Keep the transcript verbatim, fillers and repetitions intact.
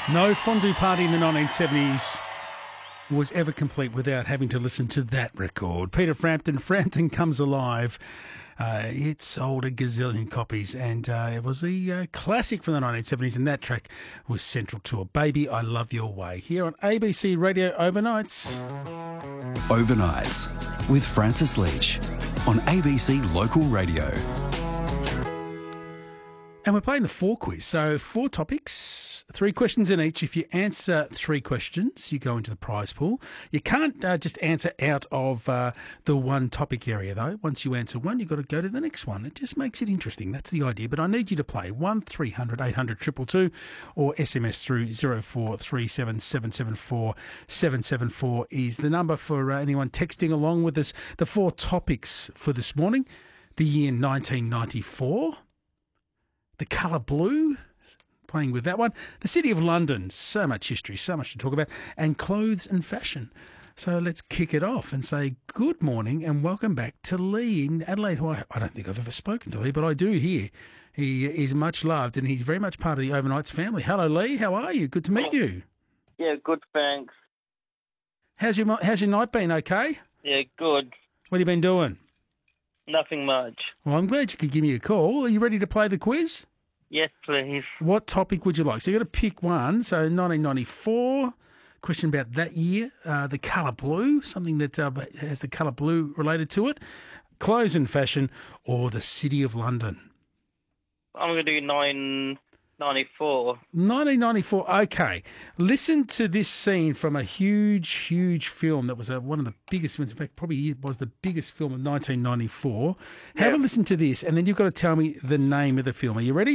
No fondue party in the nineteen seventies was ever complete without having to listen to that record. Peter Frampton, Frampton Comes Alive. Uh, it sold a gazillion copies, and uh, it was a uh, classic from the nineteen seventies, and that track was central to it. Baby, I Love Your Way, here on A B C Radio Overnights. Overnights with Francis Leach on A B C Local Radio. And we're playing the four quiz. So four topics, three questions in each. If you answer three questions, you go into the prize pool. You can't uh, just answer out of uh, the one topic area, though. Once you answer one, you've got to go to the next one. It just makes it interesting. That's the idea. But I need you to play one three hundred eight hundred two two two or S M S through zero four three seven seven seven four seven seven four is the number for uh, anyone texting along with us. The four topics for this morning: the year nineteen ninety-four. The colour blue, playing with that one. The City of London, so much history, so much to talk about. And clothes and fashion. So let's kick it off and say good morning and welcome back to Lee in Adelaide, who I, I don't think I've ever spoken to Lee, but I do here. He is much loved and he's very much part of the Overnights family. Hello, Lee. How are you? Good to meet you. Yeah, good, thanks. How's your, how's your night been, okay? Yeah, good. What have you been doing? Nothing much. Well, I'm glad you could give me a call. Are you ready to play the quiz? Yes, please. What topic would you like? So you've got to pick one. So nineteen ninety-four, question about that year. Uh, the colour blue, something that uh, has the colour blue related to it. Clothes and fashion, or the City of London. I'm going to do nine ninety-four. nineteen ninety-four, okay. Listen to this scene from a huge, huge film that was a, one of the biggest films. In fact, probably was the biggest film of nineteen ninety-four. Have Yeah. a listen to this, and then you've got to tell me the name of the film. Are you ready?